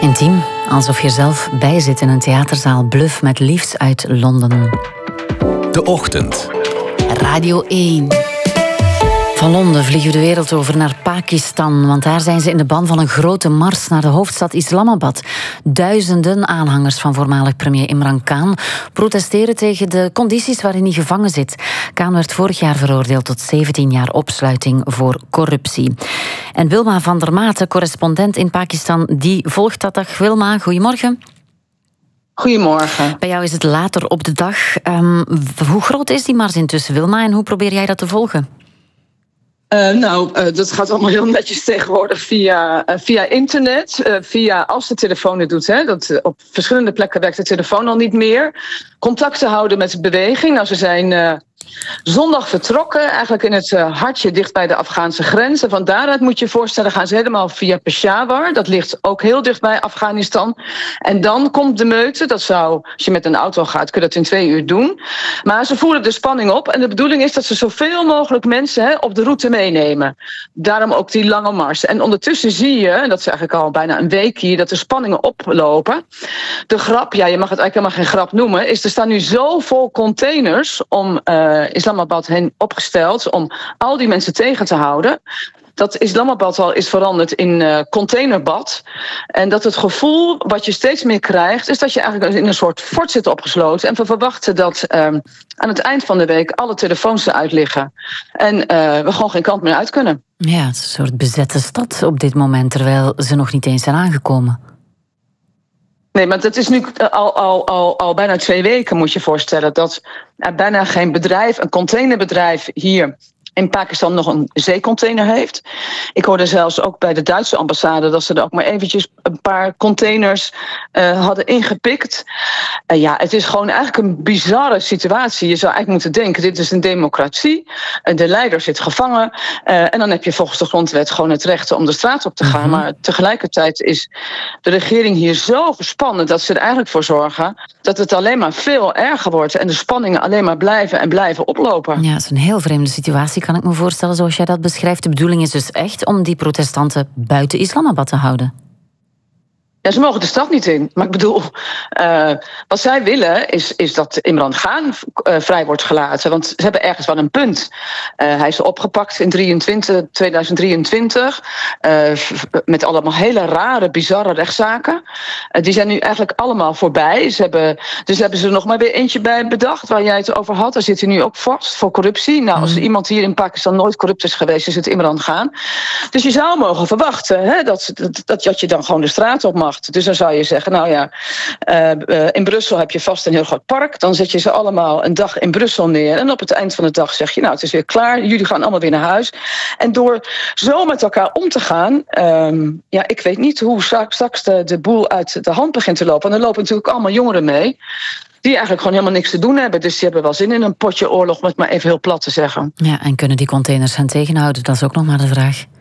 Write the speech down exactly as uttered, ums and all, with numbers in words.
Intiem, alsof je zelf bijzit in een theaterzaal. Bluff met liefst uit Londen. De Ochtend. Radio één. Van Londen vliegen we de wereld over naar Pakistan, want daar zijn ze in de ban van een grote mars naar de hoofdstad Islamabad. Duizenden aanhangers van voormalig premier Imran Khan protesteren tegen de condities waarin hij gevangen zit. Khan werd vorig jaar veroordeeld tot zeventien jaar opsluiting voor corruptie. En Wilma van der Maten, correspondent in Pakistan, die volgt dat. Dag Wilma, goedemorgen. Goedemorgen. Bij jou is het later op de dag. Um, hoe groot is die mars intussen, Wilma, en hoe probeer jij dat te volgen? Uh, nou, uh, dat gaat allemaal heel netjes tegenwoordig via, uh, via internet. Uh, via, als de telefoon het doet. Hè, dat, uh, op verschillende plekken werkt de telefoon al niet meer. Contact te houden met de beweging. Nou, ze zijn uh, zondag vertrokken. Eigenlijk in het uh, hartje dicht bij de Afghaanse grens. En van daaruit moet je je voorstellen, gaan ze helemaal via Peshawar. Dat ligt ook heel dicht bij Afghanistan. En dan komt de meute. Dat zou, als je met een auto gaat, kun je dat in twee uur doen. Maar ze voeren de spanning op. En de bedoeling is dat ze zoveel mogelijk mensen hè, op de route meenemen. Daarom ook die lange mars. En ondertussen zie je, en dat is eigenlijk al bijna een week hier, dat de spanningen oplopen. De grap, ja, je mag het eigenlijk helemaal geen grap noemen, is er staan nu zoveel containers om uh, Islamabad heen opgesteld om al die mensen tegen te houden, dat Islamabad al is veranderd in uh, containerbad. En dat het gevoel wat je steeds meer krijgt, is dat je eigenlijk in een soort fort zit opgesloten. En we verwachten dat uh, aan het eind van de week alle telefoons eruit liggen. En uh, we gewoon geen kant meer uit kunnen. Ja, het is een soort bezette stad op dit moment, terwijl ze nog niet eens zijn aangekomen. Nee, maar dat is nu al, al, al, al bijna twee weken, moet je voorstellen, dat er bijna geen bedrijf, een containerbedrijf hier in Pakistan nog een zeecontainer heeft. Ik hoorde zelfs ook bij de Duitse ambassade dat ze er ook maar eventjes een paar containers uh, hadden ingepikt. Uh, ja, het is gewoon eigenlijk een bizarre situatie. Je zou eigenlijk moeten denken, dit is een democratie. Uh, de leider zit gevangen. Uh, en dan heb je volgens de grondwet gewoon het recht om de straat op te gaan. Mm-hmm. Maar tegelijkertijd is de regering hier zo gespannen dat ze er eigenlijk voor zorgen dat het alleen maar veel erger wordt en de spanningen alleen maar blijven en blijven oplopen. Ja, het is een heel vreemde situatie, kan ik me voorstellen, zoals jij dat beschrijft. De bedoeling is dus echt om die protestanten buiten Islamabad te houden. Ja, ze mogen de stad niet in. Maar ik bedoel, uh, wat zij willen is, is dat Imran Khan uh, vrij wordt gelaten. Want ze hebben ergens wel een punt. Uh, hij is opgepakt in tweeduizend drieëntwintig. Uh, met allemaal hele rare, bizarre rechtszaken. Uh, die zijn nu eigenlijk allemaal voorbij. Ze hebben, dus hebben ze er nog maar weer eentje bij bedacht, waar jij het over had. Daar zit hij nu ook vast voor corruptie. Nou, als er iemand hier in Pakistan nooit corrupt is geweest, is het Imran Khan. Dus je zou mogen verwachten hè, dat, dat, dat, dat je dan gewoon de straat op mag. Dus dan zou je zeggen, nou ja, uh, uh, in Brussel heb je vast een heel groot park. Dan zet je ze allemaal een dag in Brussel neer. En op het eind van de dag zeg je, nou, het is weer klaar. Jullie gaan allemaal weer naar huis. En door zo met elkaar om te gaan, um, ja, ik weet niet hoe straks de, de boel uit de hand begint te lopen. En er lopen natuurlijk allemaal jongeren mee die eigenlijk gewoon helemaal niks te doen hebben. Dus die hebben wel zin in een potje oorlog, om het maar even heel plat te zeggen. Ja, en kunnen die containers hen tegenhouden? Dat is ook nog maar de vraag.